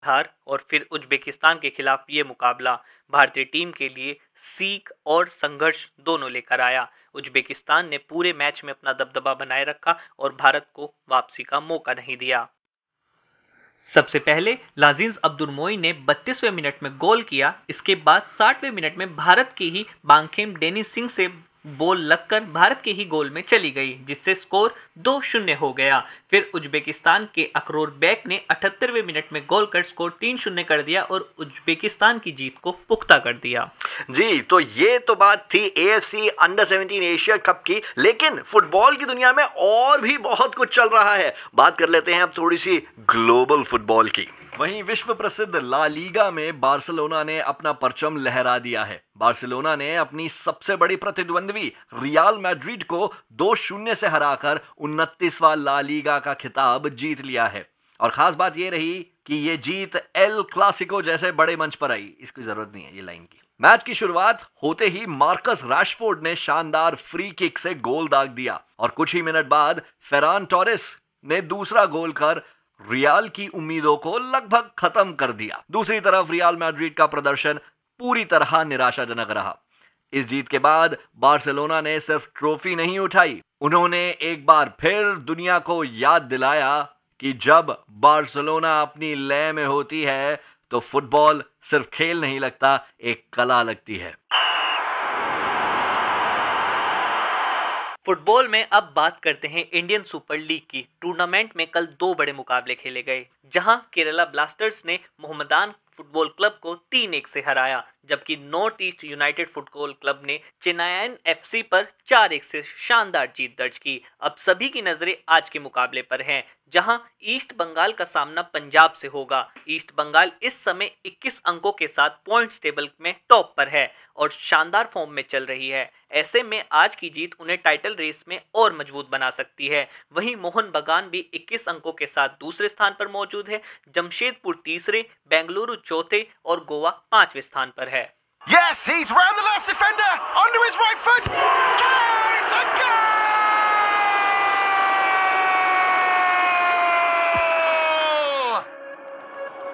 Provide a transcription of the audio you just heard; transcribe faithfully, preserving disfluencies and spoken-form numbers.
हार और फिर उज्बेकिस्तान के खिलाफ ये मुकाबला भारतीय टीम के लिए सीख और संघर्ष दोनों लेकर आया। उज्बेकिस्तान ने पूरे मैच में अपना दबदबा बनाए रखा और भारत को वापसी का मौका नहीं दिया। सबसे पहले लाजिज अब्दुल ने बत्तीसवें मिनट में गोल किया। इसके बाद साठवें मिनट में भारत के ही बांखेम डेनी सिंह से बॉल लगकर भारत के ही गोल में चली गई, जिससे स्कोर दो शून्य हो गया। फिर उज्बेकिस्तान के अकरोर बैक ने अठहत्तरवें मिनट में गोल कर स्कोर तीन शून्य कर दिया और उज्बेकिस्तान की जीत को पुख्ता कर दिया। जी, तो ये तो बात थी AFC under seventeen Asia cup की, लेकिन फुटबॉल की दुनिया में और भी बहुत कुछ चल रहा है। बात कर लेते हैं अब थोड़ी सी ग्लोबल फुटबॉल की। वहीं विश्व प्रसिद्ध ला लीगा में बार्सिलोना ने अपना परचम लहरा दिया है। बार्सिलोना ने अपनी सबसे बड़ी प्रतिद्वंद्वी रियल मैड्रिड को दो शून्य से हराकर उनतीसवां ला लीगा का खिताब जीत लिया है। और खास बात यह रही कि यह जीत एल क्लासिको जैसे बड़े मंच पर आई। इसकी जरूरत नहीं है ये लाइन की। मैच की शुरुआत होते ही मार्कस रैशफोर्ड ने शानदार फ्री किक से गोल दाग दिया और कुछ ही मिनट बाद फेरान टोरेस ने दूसरा गोल कर रियल की उम्मीदों को लगभग खत्म कर दिया। दूसरी तरफ रियल मैड्रिड का प्रदर्शन पूरी तरह निराशाजनक रहा। इस जीत के बाद बार्सिलोना ने सिर्फ ट्रॉफी नहीं उठाई, उन्होंने एक बार फिर दुनिया को याद दिलाया कि जब बार्सिलोना अपनी लय में होती है तो फुटबॉल सिर्फ खेल नहीं लगता, एक कला लगती है। फुटबॉल में अब बात करते हैं इंडियन सुपर लीग की। टूर्नामेंट में कल दो बड़े मुकाबले खेले गए, जहां केरला ब्लास्टर्स ने मोहम्मदान फुटबॉल क्लब को तीन एक से हराया, जबकि north east United football club ने चेन्नई एफसी पर चार एक से शानदार जीत दर्ज की। अब सभी की नजरें आज के मुकाबले पर हैं, जहां ईस्ट बंगाल का सामना पंजाब से होगा। ईस्ट बंगाल इस समय इक्कीस अंकों के साथ पॉइंट्स टेबल में टॉप पर है और शानदार फॉर्म में चल रही है। ऐसे में आज की जीत उन्हें टाइटल रेस में और मजबूत बना सकती है। वहीं मोहन बगान भी इक्कीस अंकों के साथ दूसरे स्थान पर मौजूद है, जमशेदपुर तीसरे, बेंगलुरु चौथे और गोवा पांचवें स्थान पर है। Yes, he's round the last defender onto his right foot.